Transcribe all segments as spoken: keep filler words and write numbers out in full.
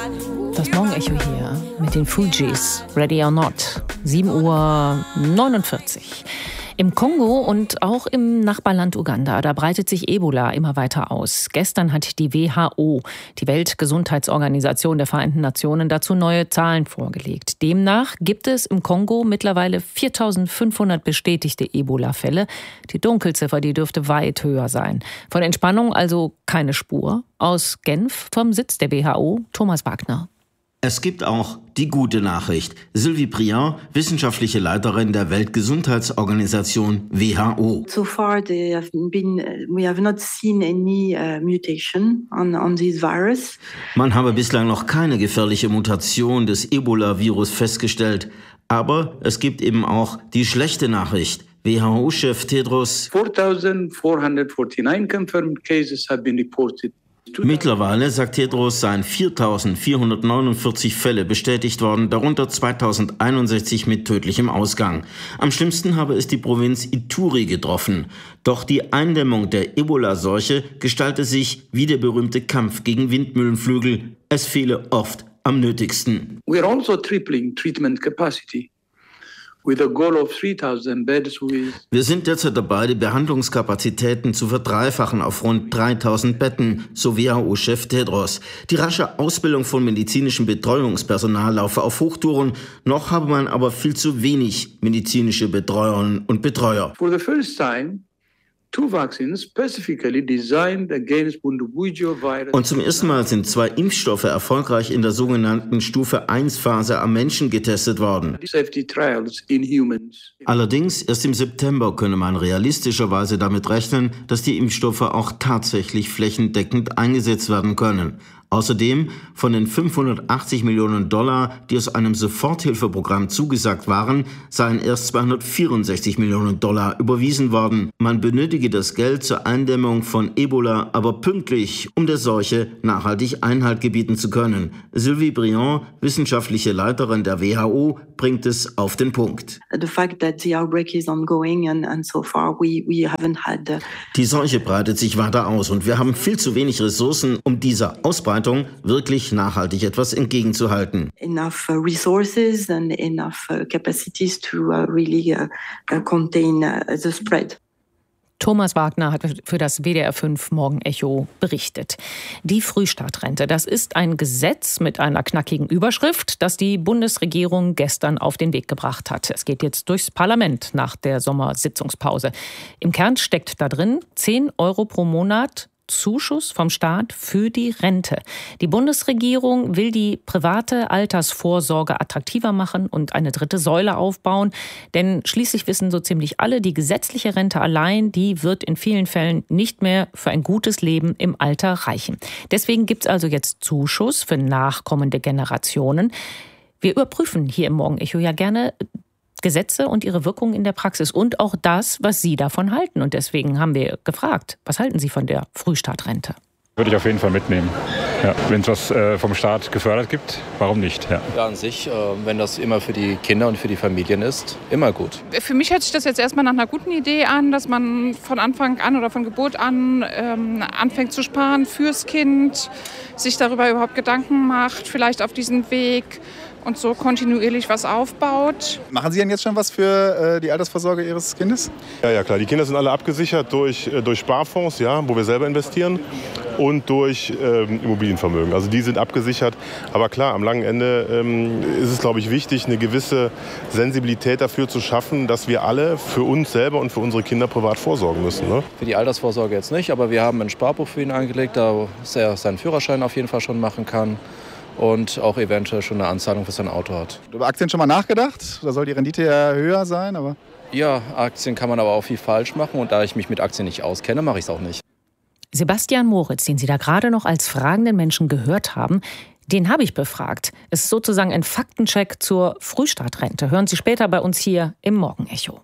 Das Morgenecho hier mit den Fugees, Ready or Not, sieben Uhr neunundvierzig. Im Kongo und auch im Nachbarland Uganda, da breitet sich Ebola immer weiter aus. Gestern hat die W H O, die Weltgesundheitsorganisation der Vereinten Nationen, dazu neue Zahlen vorgelegt. Demnach gibt es im Kongo mittlerweile viertausendfünfhundert bestätigte Ebola-Fälle. Die Dunkelziffer, die dürfte weit höher sein. Von Entspannung also keine Spur. Aus Genf vom Sitz der W H O, Thomas Wagner. Es gibt auch die gute Nachricht. Sylvie Briand, wissenschaftliche Leiterin der Weltgesundheitsorganisation W H O. So far there have been, we have not seen any uh, mutation on, on this virus. Man habe bislang noch keine gefährliche Mutation des Ebola-Virus festgestellt. Aber es gibt eben auch die schlechte Nachricht. W H O-Chef Tedros. four thousand four hundred forty-nine confirmed cases have been reported. Mittlerweile, sagt Tedros, seien viertausendvierhundertneunundvierzig Fälle bestätigt worden, darunter zweitausendeinundsechzig mit tödlichem Ausgang. Am schlimmsten habe es die Provinz Ituri getroffen. Doch die Eindämmung der Ebola-Seuche gestalte sich wie der berühmte Kampf gegen Windmühlenflügel. Es fehle oft am nötigsten. We are also tripling treatment capacity. With a goal of three thousand beds with Wir sind derzeit dabei, die Behandlungskapazitäten zu verdreifachen auf rund dreitausend Betten, so W H O-Chef Tedros. Die rasche Ausbildung von medizinischem Betreuungspersonal laufe auf Hochtouren. Noch habe man aber viel zu wenig medizinische Betreuerinnen und Betreuer. For the first time, two vaccines specifically designed against Bundibugyo virus. Und zum ersten Mal sind zwei Impfstoffe erfolgreich in der sogenannten Stufe eins Phase am Menschen getestet worden. Safety trials in humans. Allerdings erst im September könne man realistischerweise damit rechnen, dass die Impfstoffe auch tatsächlich flächendeckend eingesetzt werden können. Außerdem von den fünfhundertachtzig Millionen Dollar, die aus einem Soforthilfeprogramm zugesagt waren, seien erst zweihundertvierundsechzig Millionen Dollar überwiesen worden. Man benötige das Geld zur Eindämmung von Ebola aber pünktlich, um der Seuche nachhaltig Einhalt gebieten zu können. Sylvie Briand, wissenschaftliche Leiterin der W H O, bringt es auf den Punkt. The fact that the outbreak is ongoing and, and so far we, we haven't had the Die Seuche breitet sich weiter aus und wir haben viel zu wenig Ressourcen, um dieser Ausbreitung wirklich nachhaltig etwas entgegenzuhalten. enough uh, resources and enough uh, capacities to uh, really uh, uh, contain uh, the spread. Thomas Wagner hat für das W D R fünf Morgenecho berichtet. Die Frühstartrente, das ist ein Gesetz mit einer knackigen Überschrift, das die Bundesregierung gestern auf den Weg gebracht hat. Es geht jetzt durchs Parlament nach der Sommersitzungspause. Im Kern steckt da drin zehn Euro pro Monat Zuschuss vom Staat für die Rente. Die Bundesregierung will die private Altersvorsorge attraktiver machen und eine dritte Säule aufbauen. Denn schließlich wissen so ziemlich alle, die gesetzliche Rente allein, die wird in vielen Fällen nicht mehr für ein gutes Leben im Alter reichen. Deswegen gibt es also jetzt Zuschuss für nachkommende Generationen. Wir überprüfen hier im Morgenecho ja gerne Gesetze und ihre Wirkung in der Praxis und auch das, was Sie davon halten. Und deswegen haben wir gefragt, was halten Sie von der Frühstartrente? Würde ich auf jeden Fall mitnehmen. Ja, wenn es was äh, vom Staat gefördert gibt, warum nicht? Ja. Ja, an sich, äh, wenn das immer für die Kinder und für die Familien ist, immer gut. Für mich hört sich das jetzt erstmal nach einer guten Idee an, dass man von Anfang an oder von Geburt an ähm, anfängt zu sparen fürs Kind, sich darüber überhaupt Gedanken macht, vielleicht auf diesen Weg und so kontinuierlich was aufbaut. Machen Sie denn jetzt schon was für äh, die Altersvorsorge Ihres Kindes? Ja, ja, klar. Die Kinder sind alle abgesichert durch, äh, durch Sparfonds, ja, wo wir selber investieren, und durch ähm, Immobilienvermögen. Also die sind abgesichert. Aber klar, am langen Ende ähm, ist es, glaube ich, wichtig, eine gewisse Sensibilität dafür zu schaffen, dass wir alle für uns selber und für unsere Kinder privat vorsorgen müssen. Ne? Für die Altersvorsorge jetzt nicht, aber wir haben ein Sparbuch für ihn angelegt, da er seinen Führerschein auf jeden Fall schon machen kann. Und auch eventuell schon eine Anzahlung für sein Auto hat. Über Aktien schon mal nachgedacht? Da soll die Rendite ja höher sein, aber... Ja, Aktien kann man aber auch viel falsch machen. Und da ich mich mit Aktien nicht auskenne, mache ich es auch nicht. Sebastian Moritz, den Sie da gerade noch als fragenden Menschen gehört haben, den habe ich befragt. Es ist sozusagen ein Faktencheck zur Frühstartrente. Hören Sie später bei uns hier im Morgenecho.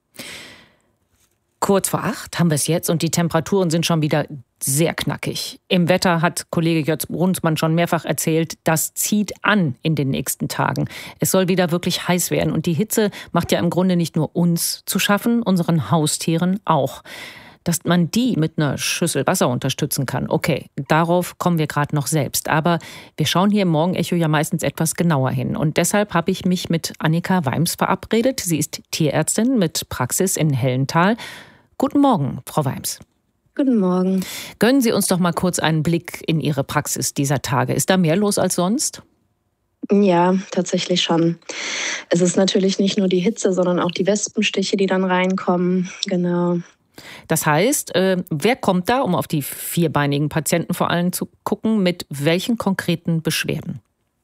Kurz vor acht haben wir es jetzt und die Temperaturen sind schon wieder sehr knackig. Im Wetter hat Kollege Jörg Brunsmann schon mehrfach erzählt, das zieht an in den nächsten Tagen. Es soll wieder wirklich heiß werden und die Hitze macht ja im Grunde nicht nur uns zu schaffen, unseren Haustieren auch. Dass man die mit einer Schüssel Wasser unterstützen kann, okay, darauf kommen wir gerade noch selbst. Aber wir schauen hier im Morgenecho ja meistens etwas genauer hin. Und deshalb habe ich mich mit Annika Weims verabredet. Sie ist Tierärztin mit Praxis in Hellenthal. Guten Morgen, Frau Weims. Guten Morgen. Gönnen Sie uns doch mal kurz einen Blick in Ihre Praxis dieser Tage. Ist da mehr los als sonst? Ja, tatsächlich schon. Es ist natürlich nicht nur die Hitze, sondern auch die Wespenstiche, die dann reinkommen. Genau. Das heißt, äh, wer kommt da, um auf die vierbeinigen Patienten vor allem zu gucken, mit welchen konkreten Beschwerden?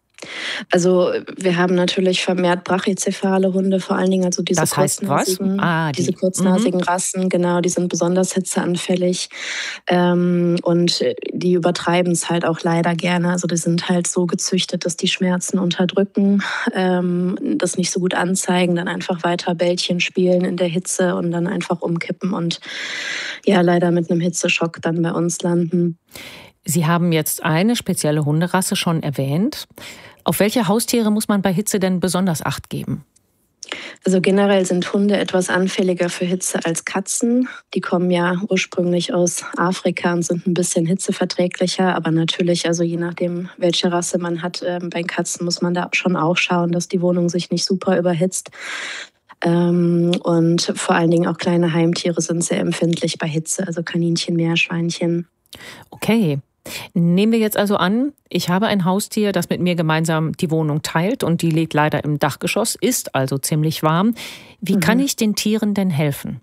Also wir haben natürlich vermehrt brachycephale Hunde, vor allen Dingen also diese das heißt kurznasigen, was? Ah, die. diese kurznasigen mhm. Rassen, genau, die sind besonders hitzeanfällig ähm, und die übertreiben es halt auch leider gerne. Also die sind halt so gezüchtet, dass die Schmerzen unterdrücken, ähm, das nicht so gut anzeigen, dann einfach weiter Bällchen spielen in der Hitze und dann einfach umkippen und ja leider mit einem Hitzeschock dann bei uns landen. Sie haben jetzt eine spezielle Hunderasse schon erwähnt. Auf welche Haustiere muss man bei Hitze denn besonders Acht geben? Also generell sind Hunde etwas anfälliger für Hitze als Katzen. Die kommen ja ursprünglich aus Afrika und sind ein bisschen hitzeverträglicher. Aber natürlich, also je nachdem, welche Rasse man hat, äh, bei Katzen muss man da schon auch schauen, dass die Wohnung sich nicht super überhitzt. Ähm, und vor allen Dingen auch kleine Heimtiere sind sehr empfindlich bei Hitze, also Kaninchen, Meerschweinchen. Okay. Nehmen wir jetzt also an, ich habe ein Haustier, das mit mir gemeinsam die Wohnung teilt und die lebt leider im Dachgeschoss, ist also ziemlich warm. Wie mhm. kann ich den Tieren denn helfen?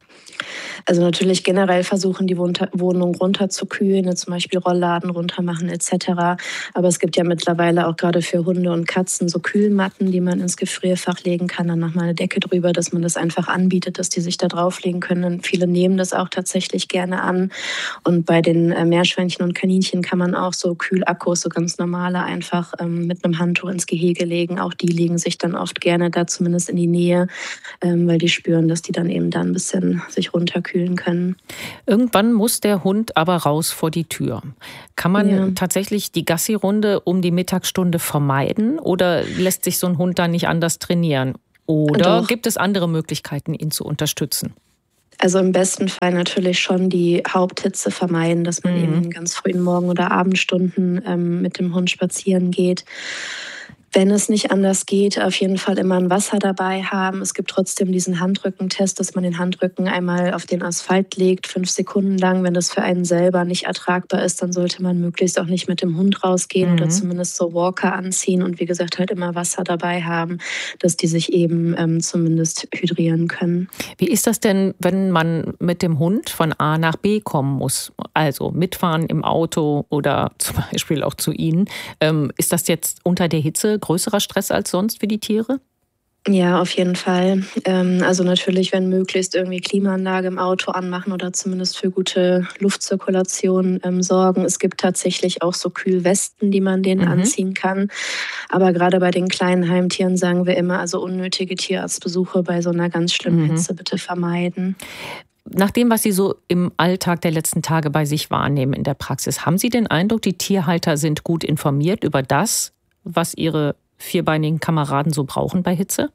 Also natürlich generell versuchen, die Wohnung runterzukühlen, zum Beispiel Rollladen runtermachen et cetera. Aber es gibt ja mittlerweile auch gerade für Hunde und Katzen so Kühlmatten, die man ins Gefrierfach legen kann, dann nochmal eine Decke drüber, dass man das einfach anbietet, dass die sich da drauflegen können. Und viele nehmen das auch tatsächlich gerne an. Und bei den Meerschweinchen und Kaninchen kann man auch so Kühlakkus, so ganz normale, einfach ähm, mit einem Handtuch ins Gehege legen. Auch die legen sich dann oft gerne da zumindest in die Nähe, ähm, weil die spüren, dass die dann eben da ein bisschen sich runterkühlen können. Irgendwann muss der Hund aber raus vor die Tür. Kann man ja. tatsächlich die Gassi-Runde um die Mittagsstunde vermeiden oder lässt sich so ein Hund dann nicht anders trainieren? Oder Doch. gibt es andere Möglichkeiten, ihn zu unterstützen? Also im besten Fall natürlich schon die Haupthitze vermeiden, dass man mhm. eben in ganz frühen Morgen- oder Abendstunden ähm, mit dem Hund spazieren geht. Wenn es nicht anders geht, auf jeden Fall immer ein Wasser dabei haben. Es gibt trotzdem diesen Handrückentest, dass man den Handrücken einmal auf den Asphalt legt, fünf Sekunden lang. Wenn das für einen selber nicht ertragbar ist, dann sollte man möglichst auch nicht mit dem Hund rausgehen mhm. oder zumindest so Walker anziehen und wie gesagt halt immer Wasser dabei haben, dass die sich eben ähm, zumindest hydrieren können. Wie ist das denn, wenn man mit dem Hund von A nach B kommen muss? Also mitfahren im Auto oder zum Beispiel auch zu Ihnen. Ähm, ist das jetzt unter der Hitze größerer Stress als sonst für die Tiere? Ja, auf jeden Fall. Also natürlich, wenn möglichst irgendwie Klimaanlage im Auto anmachen oder zumindest für gute Luftzirkulation sorgen. Es gibt tatsächlich auch so Kühlwesten, die man denen mhm. anziehen kann. Aber gerade bei den kleinen Heimtieren sagen wir immer, also unnötige Tierarztbesuche bei so einer ganz schlimmen mhm. Hitze bitte vermeiden. Nach dem, was Sie so im Alltag der letzten Tage bei sich wahrnehmen in der Praxis, haben Sie den Eindruck, die Tierhalter sind gut informiert über das, was ihre vierbeinigen Kameraden so brauchen bei Hitze?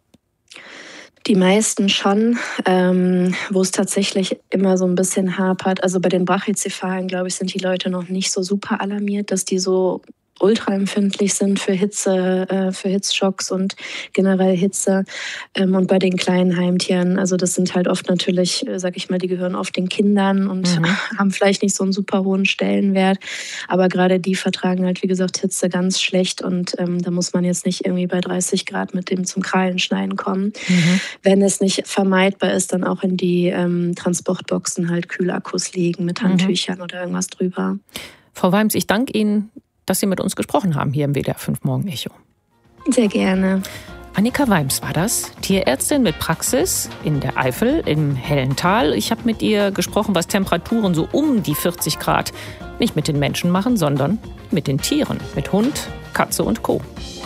Die meisten schon, ähm, wo es tatsächlich immer so ein bisschen hapert. Also bei den Brachycephalen, glaube ich, sind die Leute noch nicht so super alarmiert, dass die so ultraempfindlich sind für Hitze, äh, für Hitzschocks und generell Hitze. Ähm, und bei den kleinen Heimtieren, also das sind halt oft natürlich, äh, sag ich mal, die gehören oft den Kindern und mhm. haben vielleicht nicht so einen super hohen Stellenwert. Aber gerade die vertragen halt, wie gesagt, Hitze ganz schlecht und ähm, da muss man jetzt nicht irgendwie bei dreißig Grad mit dem zum Krallenschneiden kommen. Mhm. Wenn es nicht vermeidbar ist, dann auch in die ähm, Transportboxen halt Kühlakkus legen mit Handtüchern mhm. oder irgendwas drüber. Frau Weims, ich danke Ihnen, dass Sie mit uns gesprochen haben hier im W D R fünf Morgenecho. Sehr gerne. Annika Weims war das, Tierärztin mit Praxis in der Eifel, im Hellenthal. Ich habe mit ihr gesprochen, was Temperaturen so um die vierzig Grad nicht mit den Menschen machen, sondern mit den Tieren, mit Hund, Katze und Co.